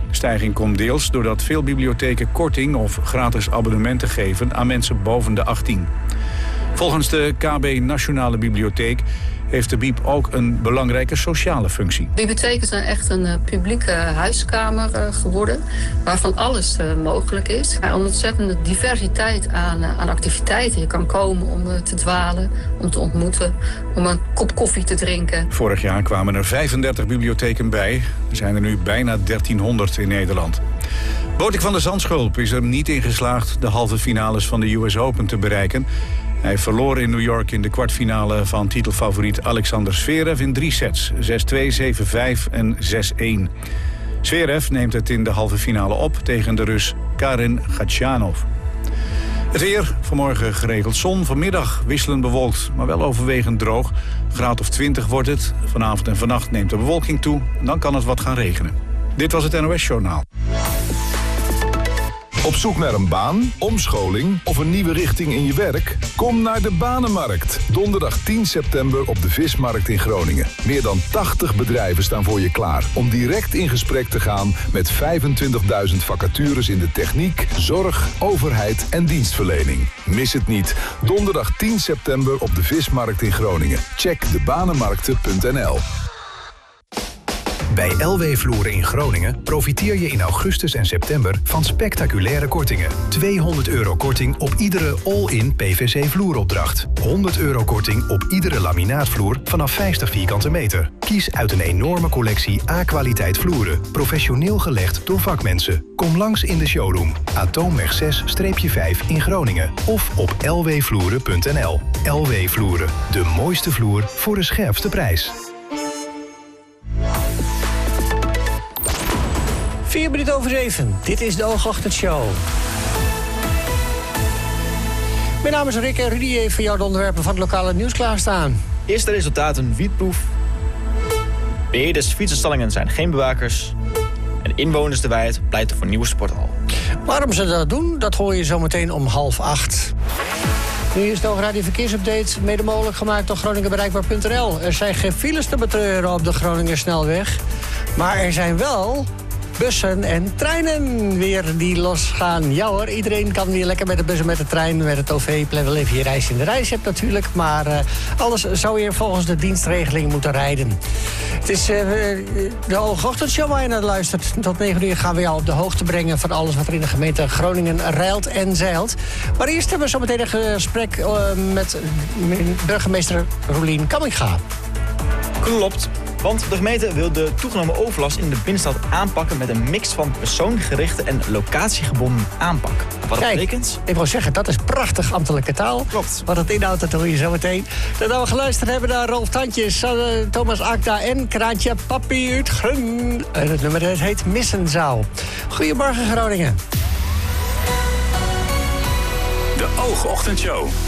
De stijging komt deels doordat veel bibliotheken korting of gratis abonnementen geven aan mensen boven de 18. Volgens de KB Nationale Bibliotheek heeft de Biep ook een belangrijke sociale functie. Bibliotheken zijn echt een publieke huiskamer geworden, waarvan alles mogelijk is. Een ontzettende diversiteit aan activiteiten. Je kan komen om te dwalen, om te ontmoeten, om een kop koffie te drinken. Vorig jaar kwamen er 35 bibliotheken bij. Er zijn er nu bijna 1300 in Nederland. Botik van der Zandschulp is er niet in geslaagd de halve finales van de US Open te bereiken. Hij verloor in New York in de kwartfinale van titelfavoriet Alexander Zverev in 3 sets. 6-2, 7-5 en 6-1. Zverev neemt het in de halve finale op tegen de Rus Karen Khachanov. Het weer, vanmorgen geregeld zon, vanmiddag wisselend bewolkt, maar wel overwegend droog. Graad of 20 wordt het. Vanavond en vannacht neemt de bewolking toe, dan kan het wat gaan regenen. Dit was het NOS Journaal. Op zoek naar een baan, omscholing of een nieuwe richting in je werk? Kom naar de Banenmarkt. Donderdag 10 september op de Vismarkt in Groningen. Meer dan 80 bedrijven staan voor je klaar om direct in gesprek te gaan met 25.000 vacatures in de techniek, zorg, overheid en dienstverlening. Mis het niet. Donderdag 10 september op de Vismarkt in Groningen. Check debanenmarkten.nl. Bij LW Vloeren in Groningen profiteer je in augustus en september van spectaculaire kortingen. €200 korting op iedere all-in PVC vloeropdracht. €100 korting op iedere laminaatvloer vanaf 50 vierkante meter. Kies uit een enorme collectie A-kwaliteit vloeren. Professioneel gelegd door vakmensen. Kom langs in de showroom. Atoomweg 6-5 in Groningen. Of op lwvloeren.nl. LW Vloeren. De mooiste vloer voor de scherpste prijs. 7:04. Dit is de Oogochtendshow. Mijn naam is Rick en Rudy heeft voor jou de onderwerpen van het lokale nieuws klaarstaan. Eerste resultaten wietproef. Beheerders fietsenstallingen zijn geen bewakers. En inwoners de Wijt pleiten voor nieuwe sporthal. Waarom ze dat doen, dat hoor je zometeen om 7:30. Nu is de Radio Verkeersupdate mede mogelijk gemaakt door GroningenBereikbaar.nl. Er zijn geen files te betreuren op de Groninger snelweg. Maar er zijn wel bussen en treinen weer die losgaan. Ja hoor, iedereen kan weer lekker met de bus en met de trein, met het OV. Wel even je reis in de reis hebt natuurlijk. Maar alles zou je volgens de dienstregeling moeten rijden. Het is de Oogochtendshow waar je naar luistert. Tot 9 uur gaan we jou op de hoogte brengen van alles wat er in de gemeente Groningen rijlt en zeilt. Maar eerst hebben we zo meteen een gesprek met burgemeester Roelien Kamminga. Klopt. Want de gemeente wil de toegenomen overlast in de binnenstad aanpakken met een mix van persoongerichte en locatiegebonden aanpak. Wat dat betekent? Ik wil zeggen, dat is prachtig ambtelijke taal. Klopt. Wat het inhoudt, dat hoor je zo meteen. Dat we geluisterd hebben naar Rolf Tantjes, Thomas Akda en Kraantje Papi uit Grun. En het nummer heet Missenzaal. Goedemorgen Groningen. De Oogochtendshow.